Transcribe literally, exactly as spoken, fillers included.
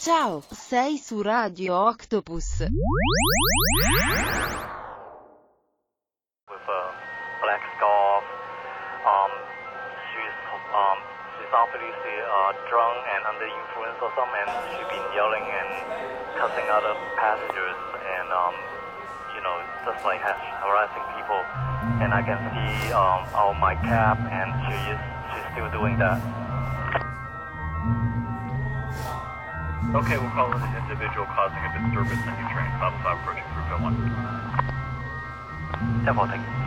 Ciao, sei su Radio Octopus. With a black scarf, um, she's um, she's obviously uh, drunk and under the influence or something, and she's been yelling and cussing other passengers, and um, you know, just like ha- harassing people. And I can see um, out my cab, and she is she's still doing that. Okay, we'll call in an individual causing a disturbance in your train. Stop, stop, approaching through one. ten fourteen.